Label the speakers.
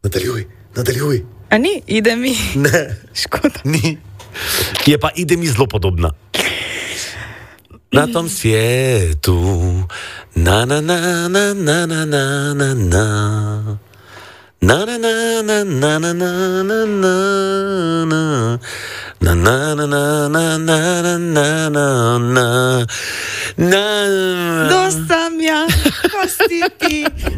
Speaker 1: Nadaljuj.
Speaker 2: A ni, ide mi.
Speaker 1: Ne,
Speaker 2: Škoda.
Speaker 1: ni. Je pa ide mi zelo podobna. Na tom svijetu, na na na na na na na na na. Na na na na na na na na na na. Na na na na na na na na na.
Speaker 2: Kdo sam ja, ko si ti?